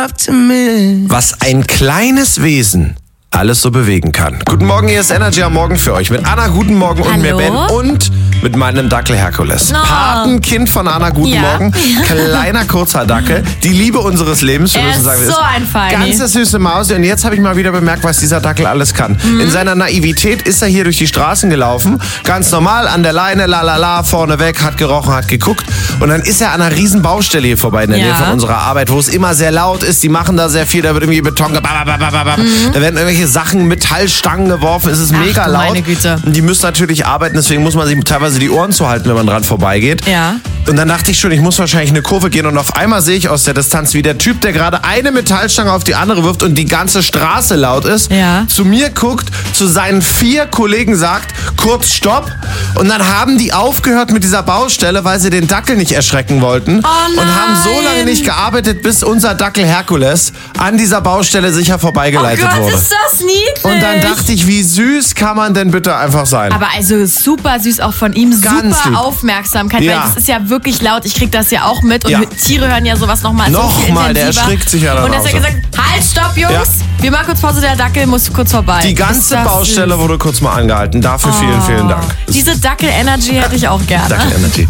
up to me. Was ein kleines Wesen alles so bewegen kann. Guten Morgen, hier ist Energy am Morgen für euch. Mit Anna, guten Morgen und mir Ben und mit meinem Dackel Herkules. Patenkind von Anna, guten Morgen. Kleiner, kurzer Dackel. Die Liebe unseres Lebens. Er ist so ein Feini. Ganze süße Maus. Und jetzt habe ich mal wieder bemerkt, was dieser Dackel alles kann. In seiner Naivität ist er hier durch die Straßen gelaufen. Ganz normal, an der Leine, lalala, vorne weg, hat gerochen, hat geguckt. Und dann ist er an einer riesen Baustelle hier vorbei in der Nähe von unserer Arbeit, wo es immer sehr laut ist. Die machen da sehr viel, da wird irgendwie Beton Da werden irgendwelche Sachen, Metallstangen geworfen. Es ist mega laut. Meine Güte. Und die müssen natürlich arbeiten, deswegen muss man sich teilweise die Ohren zuhalten, wenn man dran vorbeigeht. Ja. Und dann dachte ich schon, ich muss wahrscheinlich eine Kurve gehen. Und auf einmal sehe ich aus der Distanz, wie der Typ, der gerade eine Metallstange auf die andere wirft und die ganze Straße laut ist, zu mir guckt, zu seinen 4 Kollegen sagt, kurz Stopp. Und dann haben die aufgehört mit dieser Baustelle, weil sie den Dackel nicht erschrecken wollten. Und haben so lange nicht gearbeitet, bis unser Dackel Herkules an dieser Baustelle sicher vorbeigeleitet wurde. Ist das niedlich. Und dann dachte ich, wie süß kann man denn bitte einfach sein? Aber also super süß auch von ihm, Ganz super lieb. Aufmerksamkeit, weil das ist ja wirklich laut, ich krieg das ja auch mit und Tiere hören ja sowas nochmal so viel intensiver. Der erschrickt sich ja dann und er hat gesagt, halt, stopp Jungs, wir machen kurz Pause, der Dackel muss kurz vorbei. Die ganze Baustelle wurde kurz mal angehalten, dafür vielen, vielen Dank. Diese Dackel-Energy hätte ich auch gerne. Dackel-Energy.